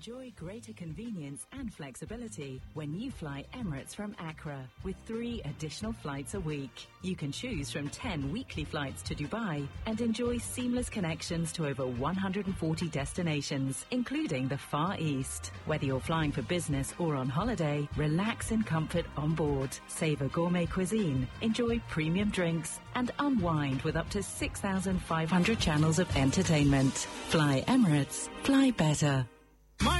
Enjoy greater convenience and flexibility when you fly Emirates from Accra with 3 additional flights a week. You can choose from 10 weekly flights to Dubai and enjoy seamless connections to over 140 destinations, including the Far East. Whether you're flying for business or on holiday, relax in comfort on board, savor gourmet cuisine, enjoy premium drinks, and unwind with up to 6,500 channels of entertainment. Fly Emirates. Fly better.